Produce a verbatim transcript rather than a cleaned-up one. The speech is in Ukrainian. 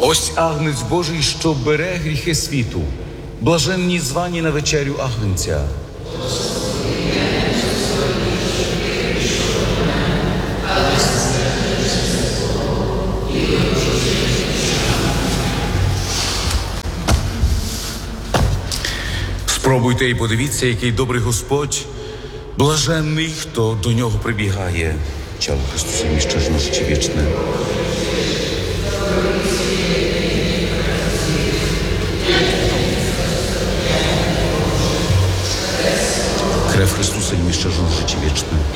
Ось Агнець Божий, що бере гріхи світу. Блаженні звані на вечерю Агнця. Спробуйте і подивіться, який добрий Господь, блаженний, хто до нього прибігає. Ciało Chrystusa nieszczerne życie wieczne. Krew Chrystusa nieszczerne życie wieczne.